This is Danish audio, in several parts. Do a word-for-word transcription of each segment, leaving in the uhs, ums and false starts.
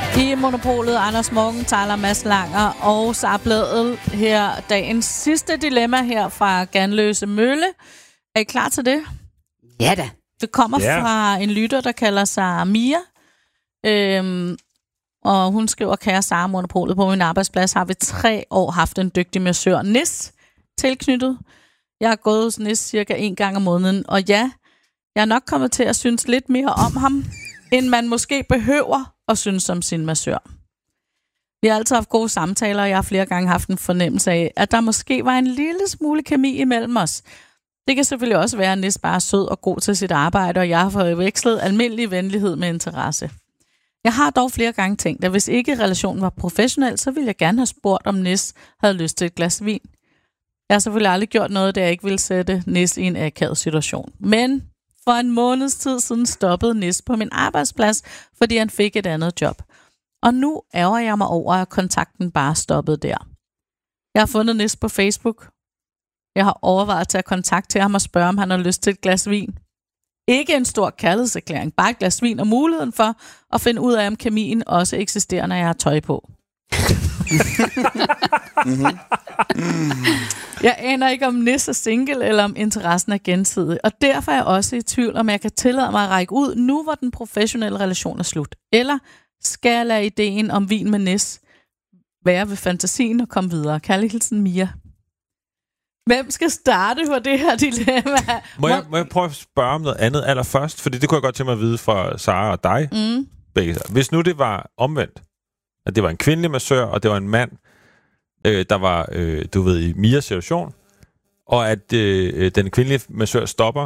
I Monopolet, Anders Morgenthaler, Mads Langer og Sara Blædel her. Dagens sidste dilemma her fra Ganløse Mølle. Er I klar til det? Ja da. Det kommer Ja. fra en lytter, der kalder sig Mia. Øhm, og hun skriver, kære Sara, Monopolet, på min arbejdsplads har vi tre år haft en dygtig massør, Nis, tilknyttet. Jeg har gået hos Nis cirka en gang om måneden, og ja, jeg er nok kommet til at synes lidt mere om ham, end man måske behøver at synes om sin massør. Vi har altid haft gode samtaler, og jeg har flere gange haft en fornemmelse af, at der måske var en lille smule kemi imellem os. Det kan selvfølgelig også være, at Nis bare er sød og god til sit arbejde, og jeg har forvekslet almindelig venlighed med interesse. Jeg har dog flere gange tænkt, at hvis ikke relationen var professionel, så ville jeg gerne have spurgt, om Nis havde lyst til et glas vin. Jeg har selvfølgelig aldrig gjort noget, der jeg ikke ville sætte Nis i en akavet situation. Men for en måneds tid siden stoppede Nis på min arbejdsplads, fordi han fik et andet job. Og nu ærger jeg mig over, at kontakten bare stoppede der. Jeg har fundet Nis på Facebook. Jeg har overvejet at tage kontakt til ham og spørge, om han har lyst til et glas vin. Ikke en stor kærlighedserklæring, bare et glas vin og muligheden for at finde ud af, om kemien også eksisterer, når jeg har tøj på. mm-hmm. mm. Jeg aner ikke, om Nis er single, eller om interessen er gensidig. Og derfor er jeg også i tvivl, om jeg kan tillade mig at række ud, nu hvor den professionelle relation er slut. Eller skal jeg lade ideen om vin med Nis være ved fantasien og komme videre? Kærlig hilsen, Mia. Hvem skal starte på det her dilemma? Må jeg, må jeg prøve at spørge om noget andet allerførst? Fordi det kunne jeg godt tænke mig at vide fra Sara og dig. Mm. Begge. Hvis nu det var omvendt, at det var en kvindelig massør, og det var en mand, øh, der var, øh, du ved, i Mias situation, og at øh, den kvindelige massør stopper,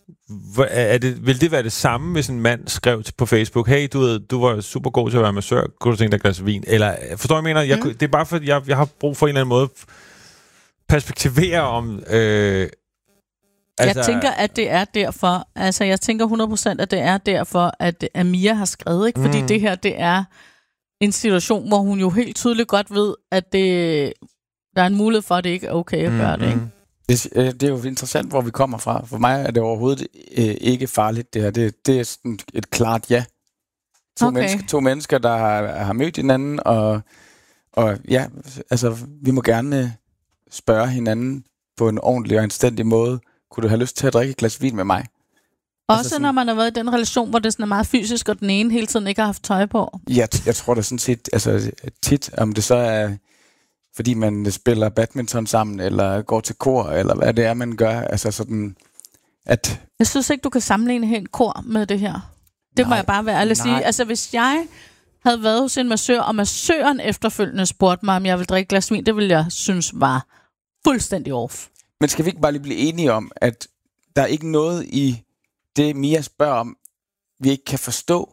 er det, vil det være det samme, hvis en mand skrev på Facebook, hey, du ved, du var super god til at være massør, kunne du tænke dig et glas vin? Eller, forstår jeg, mener? Jeg, mm. Det er bare, fordi jeg, jeg har brug for en eller anden måde perspektivere om... Øh, altså, jeg tænker, at det er derfor, altså jeg tænker hundrede procent, at det er derfor, at Amia har skrevet, ikke? Fordi mm. det her, det er en situation, hvor hun jo helt tydeligt godt ved, at det, der er en mulighed for, at det ikke er okay at mm. gøre det, ikke? Det, det er jo interessant, hvor vi kommer fra. For mig er det overhovedet øh, ikke farligt, det her. Det, det er sådan et klart ja. To, okay. mennesker, to mennesker, der har, har mødt hinanden, og, og ja, altså, vi må gerne spørge hinanden på en ordentlig og anstændig måde. Kunne du have lyst til at drikke et glas vin med mig? Også altså sådan, når man har været i den relation, hvor det sådan er meget fysisk, og den ene hele tiden ikke har haft tøj på. Ja, jeg tror det sådan set, altså tit, om det så er, fordi man spiller badminton sammen, eller går til kor, eller hvad det er, man gør. Altså sådan, at... Jeg synes ikke, du kan sammenligne helt kor med det her. Det nej, må jeg bare være ærlig at sige. Altså, hvis jeg havde været hos en massør, og massøren efterfølgende spurgte mig, om jeg ville drikke et glas vin, det ville jeg synes var fuldstændig off. Men skal vi ikke bare lige blive enige om, at der er ikke noget i det, Mia spørger om, vi ikke kan forstå?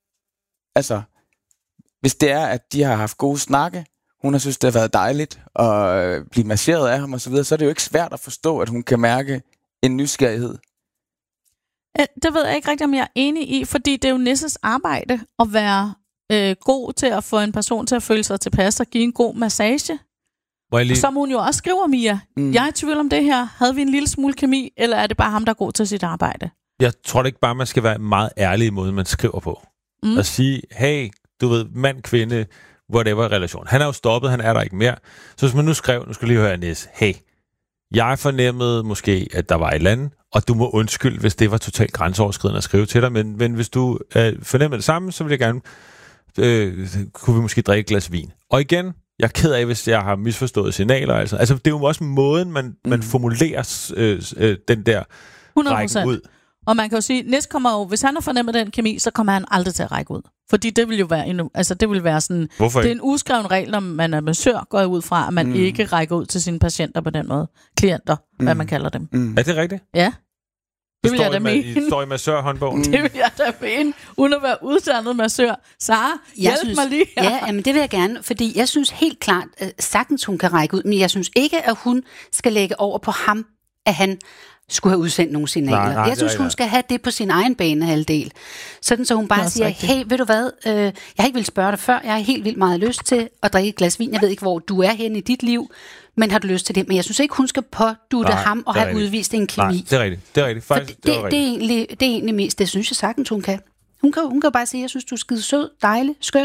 Altså, hvis det er, at de har haft gode snakke, hun har synes, det har været dejligt at blive masseret af ham og så videre, så er det jo ikke svært at forstå, at hun kan mærke en nysgerrighed. Det ved jeg ikke rigtig, om jeg er enig i, fordi det er jo Nisses arbejde at være øh, god til at få en person til at føle sig tilpas og give en god massage. Lige... Som hun jo også skriver, Mia. Mm. Jeg er i tvivl om det her. Havde vi en lille smule kemi, eller er det bare ham, der er god til sit arbejde? Jeg tror det ikke bare, man skal være meget ærlig i måden, man skriver på. Mm. At sige, hey, du ved, mand, kvinde, whatever relation. Han er jo stoppet, han er der ikke mere. Så hvis man nu skrev, nu skal lige høre Nis, hey, jeg fornemmede måske, at der var et eller andet, og du må undskylde, hvis det var totalt grænseoverskridende at skrive til dig, men, men hvis du øh, fornemmer det samme, så vil jeg gerne, øh, kunne vi måske drikke et glas vin. Og igen, jeg er ked af, hvis jeg har misforstået signaler. Altså, altså det er jo også måden, man, mm. man formulerer øh, øh, den der hundrede procent rækken ud. Og man kan jo sige, Nis kommer jo, hvis han har fornemmet den kemi, så kommer han aldrig til at række ud. Fordi det vil jo være en, altså det vil være sådan, hvorfor det er en uskreven regel, når man er massør, går ud fra, at man mm. ikke rækker ud til sine patienter på den måde. Klienter, mm. hvad man kalder dem. Mm. Er det rigtigt? Ja. Det vil jeg da mene. Det står i massørhåndbogen. Det vil jeg da mene, uden at være uddannet massør. Sara, hjælp synes, mig lige her. Ja, men det vil jeg gerne, fordi jeg synes helt klart, at sagtens hun kan række ud, men jeg synes ikke, at hun skal lægge over på ham, at han skulle have udsendt nogle signaler. Nej, nej, jeg synes, hun skal have det på sin egen banehalvdel. Sådan, så hun bare siger, rigtigt. Hey, ved du hvad, øh, jeg har ikke vildt spørge dig før, jeg har helt vildt meget lyst til at drikke et glas vin. Jeg ved ikke, hvor du er henne i dit liv, men har du lyst til det? Men jeg synes ikke, hun skal pådutte ham og have rigtigt. udvist en kemi. Nej, det er rigtigt. Det er rigtigt. Faktisk, det, det, det, det, er egentlig, det er egentlig mest, det synes jeg sagtens, hun kan. Hun kan, hun kan bare sige, jeg synes, du er skide sød, dejlig, skøn.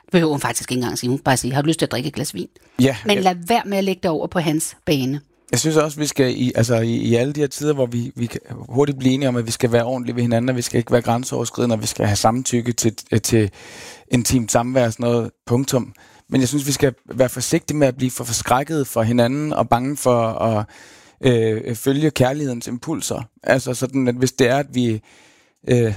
Det behøver hun faktisk ikke engang sige. Hun bare sige, har du lyst til at drikke et glas vin? Ja, Men jeg, lad være med at lægge det over på hans bane. Jeg synes også, vi skal i, altså i, i alle de her tider, hvor vi, vi kan hurtigt blive enige om, at vi skal være ordentlige ved hinanden, og vi skal ikke være grænseoverskridende, og vi skal have samtykke til, til intimt samvær, sådan noget, punktum. Men jeg synes, vi skal være forsigtige med at blive for forskrækket for hinanden, og bange for at øh, følge kærlighedens impulser. Altså sådan, at hvis det er, at vi øh,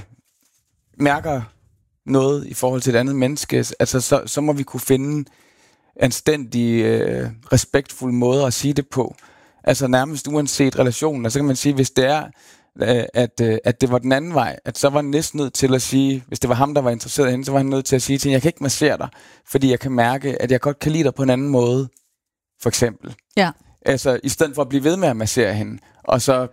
mærker noget i forhold til et andet menneske, altså så, så må vi kunne finde anstændige, øh, respektfulde måder at sige det på. Altså nærmest uanset relationen. Altså kan man sige, hvis det er, øh, at, øh, at det var den anden vej, at så var han næsten nødt til at sige, hvis det var ham, der var interesseret i hende, så var han nødt til at sige til hende, jeg kan ikke massere dig, fordi jeg kan mærke, at jeg godt kan lide dig på en anden måde, for eksempel. Ja. Altså i stedet for at blive ved med at massere hende, og så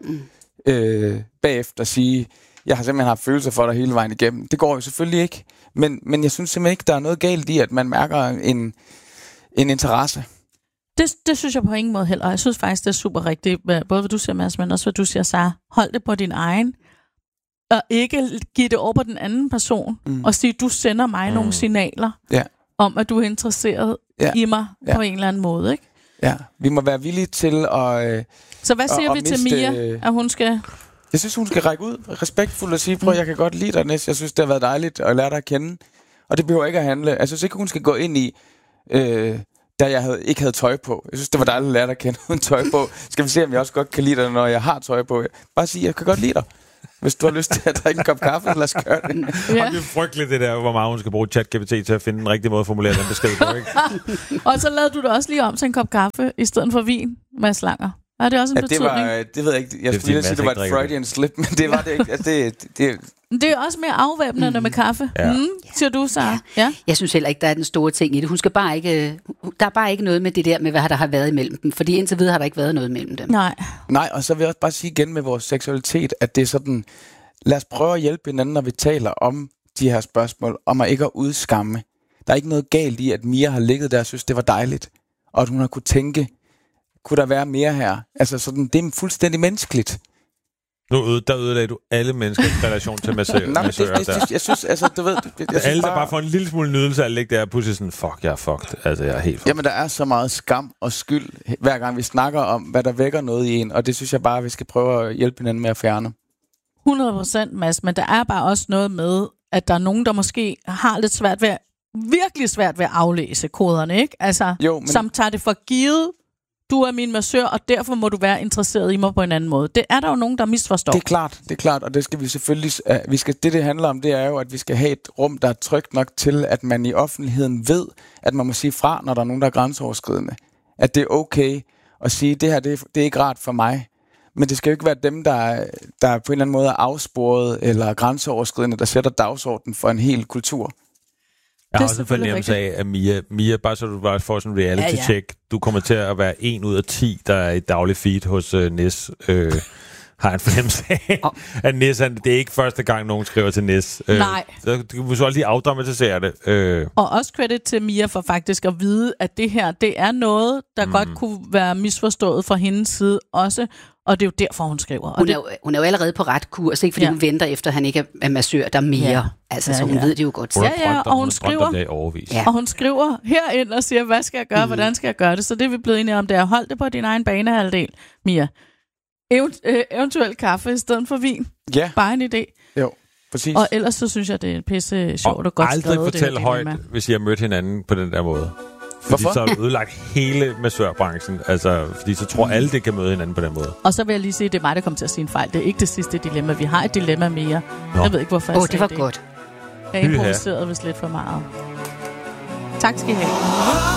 øh, bagefter sige, jeg har simpelthen haft følelser for dig hele vejen igennem. Det går jo selvfølgelig ikke, men, men jeg synes simpelthen ikke, der er noget galt i, at man mærker en, en interesse. Det, det synes jeg på ingen måde heller. Jeg synes faktisk, det er super rigtigt, både hvad du siger, Mads, men også hvad du siger, Sara. Hold det på din egen, og ikke give det over på den anden person, mm. og sige, du sender mig mm. nogle signaler, ja. om, at du er interesseret ja. i mig ja. på en eller anden måde, ikke? Ja, vi må være villige til at... Øh, Så hvad siger at, vi at til miste, Mia, at hun skal... Jeg synes, hun skal række ud respektfuldt og sige, prøv, jeg kan godt lide dig, Nes. Jeg synes, det har været dejligt at lære dig at kende. Og det behøver ikke at handle. Jeg synes ikke, hun skal gå ind i... Øh, da jeg havde, ikke havde tøj på. Jeg synes, det var dejligt at lære dig at kende uden tøj på. Skal vi se, om jeg også godt kan lide dig, når jeg har tøj på. Bare sige, jeg kan godt lide dig. Hvis du har lyst til at drikke en kop kaffe, lad os gøre det. Ja. Og det er frygteligt, det der, hvor meget hun skal bruge ChatGPT til at finde den rigtige måde at formulere den besked på, ikke? Og så lavede du det også lige om til en kop kaffe, i stedet for vin, Mads Langer. Er det også en ja, det betydning? Var, det ved jeg ikke. Jeg det skulle lige sige, det var et Freudian slip, men det var det ikke. Altså, det, det, det er også mere afvæbnende mm. med kaffe, ja. mm, siger du, Sara. Ja. Ja. Jeg synes heller ikke, der er den store ting i det. Hun skal bare ikke, der er bare ikke noget med det der med, hvad der har været imellem dem. Fordi indtil videre har der ikke været noget imellem dem. Nej. Nej, og så vil jeg også bare sige igen med vores seksualitet, at det er sådan, lad os prøve at hjælpe hinanden, når vi taler om de her spørgsmål, om at ikke at udskamme. Der er ikke noget galt i, at Mia har ligget der og synes, det var dejligt. Og at hun har kunne tænke, kunne der være mere her? Altså sådan, det er fuldstændig menneskeligt. Nu der ødelagde du alle menneskers relation til massører. Nej, men det, det, jeg, jeg synes, altså, du ved... Jeg, jeg synes alle, der bare, bare får en lille smule nydelse af at ligge der og pludselig sådan, fuck, jeg er fucked. Altså, jeg er helt fucked. Jamen, der er så meget skam og skyld, hver gang vi snakker om, hvad der vækker noget i en, og det synes jeg bare, vi skal prøve at hjælpe hinanden med at fjerne. hundrede procent, Mads, men der er bare også noget med, at der er nogen, der måske har lidt svært ved, virkelig svært ved at aflæse koderne, ikke? Altså, jo, men... som tager det for givet, du er min massør, og derfor må du være interesseret i mig på en anden måde. Det er der jo nogen, der misforstår. Det er klart, det er klart, og det skal vi selvfølgelig... Uh, vi skal, det, det handler om, det er jo, at vi skal have et rum, der er trygt nok til, at man i offentligheden ved, at man må sige fra, når der er nogen, der er grænseoverskridende. At det er okay at sige, det her, det er, det er ikke rart for mig. Men det skal jo ikke være dem, der, der på en eller anden måde er afsporet eller grænseoverskridende, der sætter dagsordenen for en hel kultur. Jeg har også en fornemmelse af, at Mia, Mia, bare så du bare får sådan en reality-check, ja, ja. Du kommer til at være en ud af ti, der er i daglig feed hos uh, Nis. Øh, har en fornemmelse af, oh. at Nis, det er ikke første gang, nogen skriver til Nis. Øh, Nej. Så du kan så også lige afdramatisere det. Øh. Og også credit til Mia for faktisk at vide, at det her, det er noget, der mm. godt kunne være misforstået fra hendes side også. Og det er jo derfor, hun skriver. Hun, det... er, jo, hun er jo allerede på ret kurs, ikke? Fordi ja. hun venter efter, at han ikke er massør, der er mere. Ja. Altså, så hun ja, ja. ved det jo godt. Ja, ja, og hun skriver, ja. og hun skriver herind og siger, hvad skal jeg gøre, mm. hvordan skal jeg gøre det? Så det er vi blevet enige om, det er, hold det på din egen banehalvdel, Mia. Event- øh, eventuelt kaffe i stedet for vin. Ja. Bare en idé. Jo, præcis. Og ellers så synes jeg, det er pisse sjovt og, og godt skrevet. Og aldrig fortælle højt, hvis I har mødt hinanden på den der måde. Fordi Hvorfor? så har du ødelagt hele massørbranchen. Altså, fordi så tror alle, det kan møde hinanden på den måde. Og så vil jeg lige sige, at det er mig, der kommer til at sige en fejl. Det er ikke det sidste dilemma. Vi har et dilemma mere. Nå. Jeg ved ikke, hvorfor jeg oh, sagde det. var det. godt. Jeg improviserede vist lidt for meget. Tak skal I have.